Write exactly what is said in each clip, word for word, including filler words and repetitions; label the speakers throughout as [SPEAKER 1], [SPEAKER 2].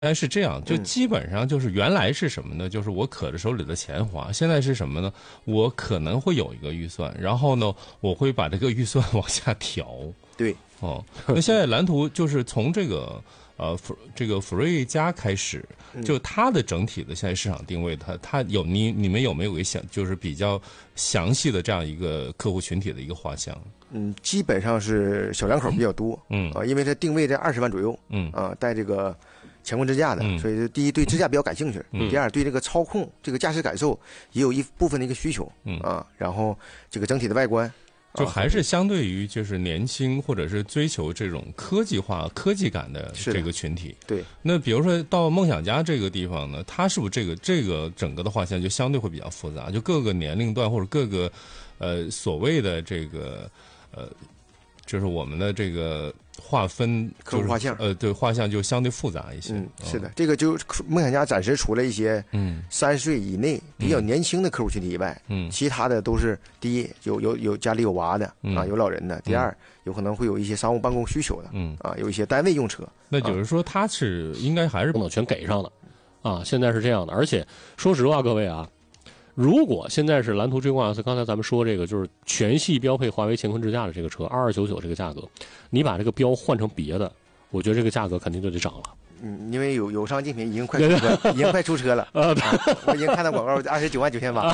[SPEAKER 1] 哎，是这样，就基本上就是原来是什么呢？就是我可着手里的钱花，现在是什么呢？我可能会有一个预算，然后呢，我会把这个预算往下调。
[SPEAKER 2] 对，
[SPEAKER 1] 哦，那现在蓝图就是从这个呃这个福瑞加开始，就它的整体的现在市场定位，它它有你你们有没有一想就是比较详细的这样一个客户群体的一个画像？
[SPEAKER 2] 嗯，基本上是小两口比较多，嗯啊，因为它定位在二十万左右，嗯啊，带这个前控支架的，所以第一对支架比较感兴趣，第二对这个操控这个驾驶感受也有一部分的一个需求，嗯啊，然后这个整体的外观。
[SPEAKER 1] 就还是相对于就是年轻或者是追求这种科技化、科技感的这个群体。
[SPEAKER 2] 对。
[SPEAKER 1] 那比如说到梦想家这个地方呢，它是不是这个这个整个的画像就相对会比较复杂？就各个年龄段或者各个呃所谓的这个呃，就是我们的这个划分、就是，
[SPEAKER 2] 客户画像，
[SPEAKER 1] 呃，对，画像就相对复杂一些。
[SPEAKER 2] 嗯，是的，这个就梦想家暂时除了一些嗯三十岁以内比较年轻的客户群体以外，嗯，其他的都是第一有有有家里有娃的、嗯、啊，有老人的；第二、嗯、有可能会有一些商务办公需求的，嗯啊，有一些单位用车。
[SPEAKER 1] 那就是说，它是应该还是
[SPEAKER 3] 等等全给上了啊。现在是这样的，而且说实话，各位啊。如果现在是蓝图追光 S， 刚才咱们说这个就是全系标配华为乾坤支架的这个车，二二九九这个价格，你把这个标换成别的，我觉得这个价格肯定就得涨了。
[SPEAKER 2] 嗯，因为有友商竞品已经快出车，已经快出车了。啊，我已经看到广告，二十九万九千八。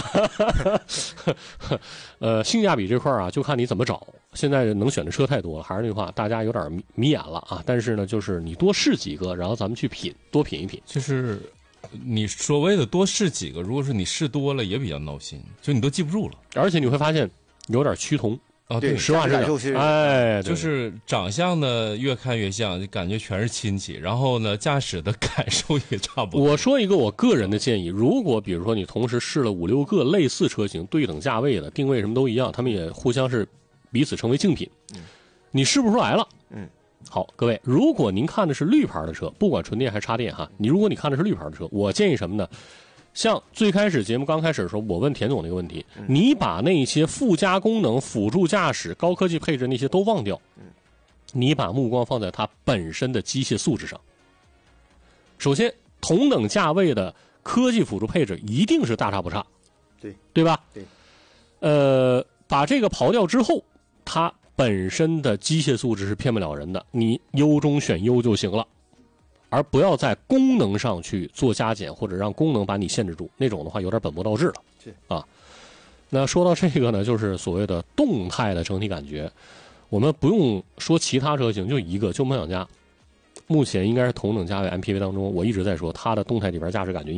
[SPEAKER 3] 呃，性价比这块啊，就看你怎么找。现在能选的车太多了，还是那句话，大家有点迷眼了啊。但是呢，就是你多试几个，然后咱们去品，多品一品。
[SPEAKER 1] 就是。你所谓的多试几个，如果是你试多了也比较闹心，就你都记不住了，
[SPEAKER 3] 而且你会发现有点趋同
[SPEAKER 1] 啊。对，
[SPEAKER 3] 实话
[SPEAKER 2] 是
[SPEAKER 3] 讲，哎，
[SPEAKER 1] 就是长相呢越看越像，就感觉全是亲戚。然后呢，驾驶的感受也差不多。
[SPEAKER 3] 我说一个我个人的建议，如果比如说你同时试了五六个类似车型，对等价位的，定位什么都一样，他们也互相是彼此成为竞品，嗯、你试不出来了，嗯。好，各位，如果您看的是绿牌的车，不管纯电还是插电哈，你如果你看的是绿牌的车，我建议什么呢？像最开始节目刚开始的时候，我问田总那个问题，嗯、你把那些附加功能、辅助驾驶、高科技配置那些都忘掉，嗯、你把目光放在它本身的机械素质上。首先，同等价位的科技辅助配置一定是大差不差，
[SPEAKER 2] 对
[SPEAKER 3] 对吧？
[SPEAKER 2] 对，
[SPEAKER 3] 呃，把这个刨掉之后，它本身的机械素质是骗不了人的，你优中选优就行了，而不要在功能上去做加减，或者让功能把你限制住，那种的话有点本末倒置了。
[SPEAKER 2] 是
[SPEAKER 3] 啊，那说到这个呢，就是所谓的动态的整体感觉，我们不用说其他车型，就一个，就梦想家，目前应该是同等价位 M P V 当中，我一直在说它的动态里边驾驶感觉。